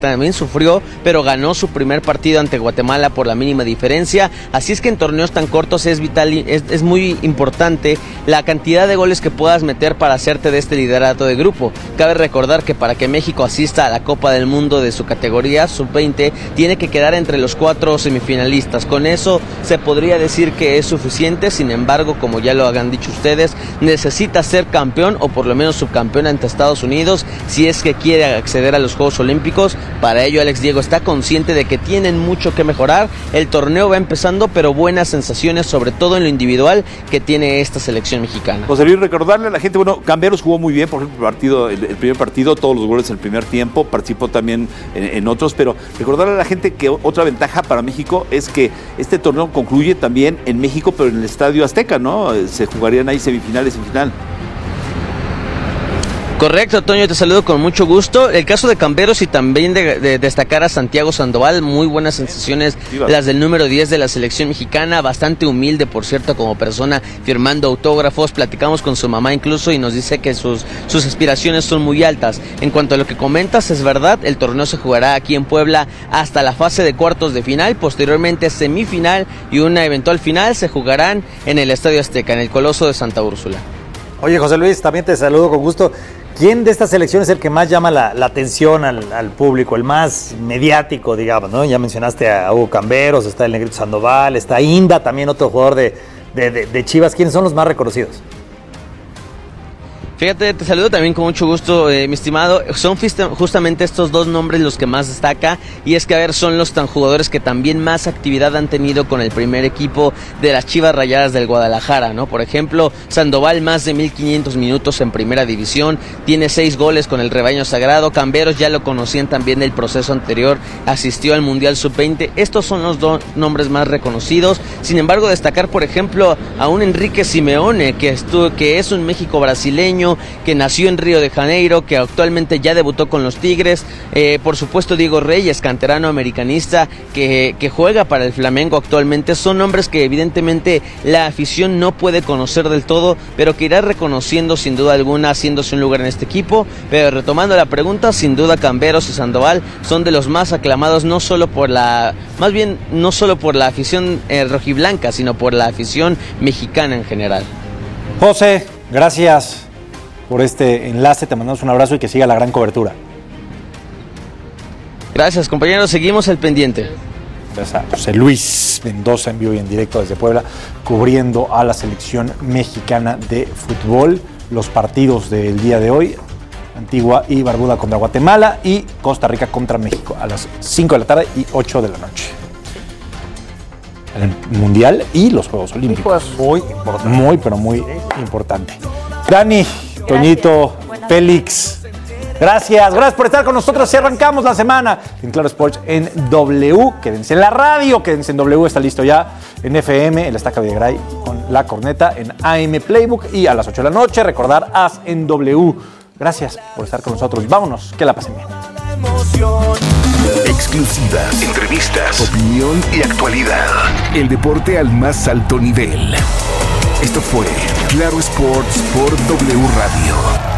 también sufrió, pero ganó su primer partido ante Guatemala por la mínima diferencia. Así es que en torneos tan cortos es vital, es muy importante la cantidad de goles que puedas meter para hacerte de este liderato de grupo. Cabe recordar que para que México asista a la Copa del Mundo de su categoría sub-20 tiene que quedar entre los 4 semifinalistas. Con eso se podría decir que es suficiente. Sin embargo, como ya lo han dicho ustedes, necesita ser campeón o por lo menos subcampeón ante Estados Unidos si es que quiere acceder a los Juegos Olímpicos. Para ello, Alex Diego está consciente de que tienen mucho que mejorar. El torneo va empezando, pero buenas sensaciones, sobre todo en lo individual, que tiene esta selección mexicana. José Luis, recordarle a la gente, bueno, Camberos jugó muy bien, por ejemplo, el primer partido, todos los goles en el primer tiempo, participó también en otros, pero recordarle a la gente que otra ventaja para México es que este torneo concluye también en México, pero en el Estadio Azteca, ¿no? Se jugarían ahí semifinales y final. Correcto, Toño, te saludo con mucho gusto. El caso de Camberos y también de destacar a Santiago Sandoval, muy buenas sensaciones las del número 10 de la selección mexicana, bastante humilde, por cierto, como persona, firmando autógrafos. Platicamos con su mamá incluso y nos dice que sus aspiraciones son muy altas. En cuanto a lo que comentas, es verdad, el torneo se jugará aquí en Puebla hasta la fase de cuartos de final, posteriormente semifinal y una eventual final se jugarán en el Estadio Azteca, en el Coloso de Santa Úrsula. Oye, José Luis, también te saludo con gusto. ¿Quién de estas selecciones es el que más llama la atención al público, el más mediático, digamos, ¿no? Ya mencionaste a Hugo Camberos, está el Negrito Sandoval, está Inda, también otro jugador de Chivas. ¿Quiénes son los más reconocidos? Fíjate, te saludo también con mucho gusto, mi estimado. Son justamente estos dos nombres los que más destaca, y es que, a ver, son los jugadores que también más actividad han tenido con el primer equipo de las Chivas Rayadas del Guadalajara, ¿no? Por ejemplo, Sandoval, más de 1,500 minutos en primera división, tiene 6 goles con el rebaño sagrado. Camberos ya lo conocían también del proceso anterior, asistió al Mundial Sub-20. Estos son los dos nombres más reconocidos. Sin embargo, destacar, por ejemplo, a un Enrique Simeone, que es un México brasileño, que nació en Río de Janeiro, que actualmente ya debutó con los Tigres. Por supuesto, Diego Reyes, canterano americanista, que juega para el Flamengo actualmente. Son nombres que evidentemente la afición no puede conocer del todo, pero que irá reconociendo sin duda alguna, haciéndose un lugar en este equipo. Pero retomando la pregunta, sin duda Camberos y Sandoval son de los más aclamados, no solo por la afición rojiblanca, sino por la afición mexicana en general. José, gracias por este enlace, te mandamos un abrazo y que siga la gran cobertura. Gracias, compañeros, seguimos al pendiente. Gracias a José Luis Mendoza en vivo y en directo desde Puebla, cubriendo a la selección mexicana de fútbol. Los partidos del día de hoy: Antigua y Barbuda contra Guatemala y Costa Rica contra México a las 5 de la tarde y 8 de la noche. El Mundial y los Juegos Olímpicos. Muy importante. Muy, pero muy importante. Dani, Toñito, Félix, gracias por estar con nosotros. Y arrancamos la semana en Claro Sports en W. Quédense en la radio, quédense en W, está listo ya en FM, el Estaca Videgaray con La Corneta, en AM Playbook y a las 8 de la noche, recordar As en W. Gracias por estar con nosotros. Vámonos, que la pasen bien. Exclusivas, entrevistas, opinión y actualidad. El deporte al más alto nivel. Esto fue Claro Sports por W Radio.